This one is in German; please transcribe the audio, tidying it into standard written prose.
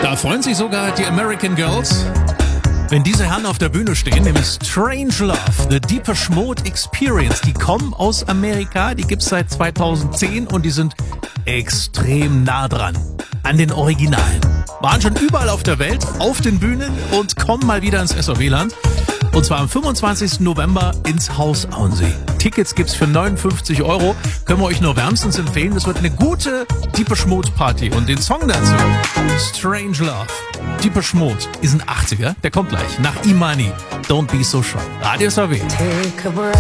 Da freuen sich sogar die American Girls, wenn diese Herren auf der Bühne stehen, nämlich Strange Love, The Depeche Mode Experience. Die kommen aus Amerika, die gibt's seit 2010 und die sind extrem nah dran an den Originalen. Waren schon überall auf der Welt, auf den Bühnen und kommen mal wieder ins SOW-Land. Und zwar am 25. November ins Haus Auensee. Tickets gibt's für 59 €. Können wir euch nur wärmstens empfehlen. Das wird eine gute Depeche Mode Party. Und den Song dazu, Strange Love. Depeche Mode ist ein 80er. Der kommt gleich nach Imani. Don't Be So Shy. Radio SOW. Take a breath.